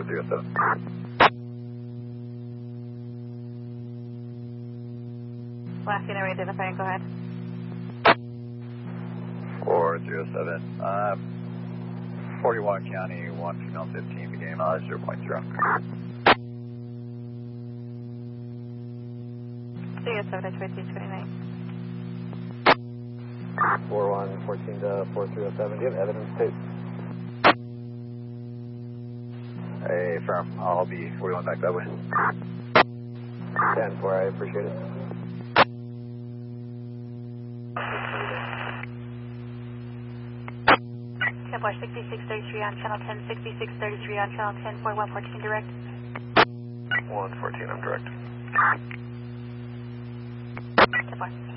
4307. Last unit identifying, go ahead. 4307. 41 County, 1 female 15, beginning mileage 0.0. CS7 2329. 4114 to 4307. Do you have evidence tape? Hey, firm. I'll be 41 back that way. 10-4, I appreciate it. Templar 6633 on channel 10, 6633 on channel 10, 4114 direct. 114, I'm direct. Templar.